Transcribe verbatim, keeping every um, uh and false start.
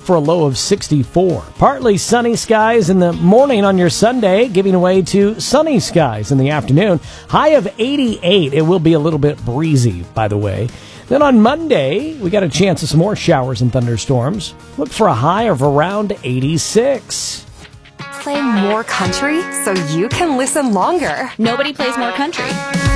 for a low of sixty-four. Partly sunny skies in the morning on your Sunday, giving way to sunny skies in the afternoon. High of eighty-eight. It will be a little bit breezy, by the way. Then on Monday, we got a chance of some more showers and thunderstorms. Look for a high of around eighty-six. Play more country so you can listen longer. Nobody plays more country.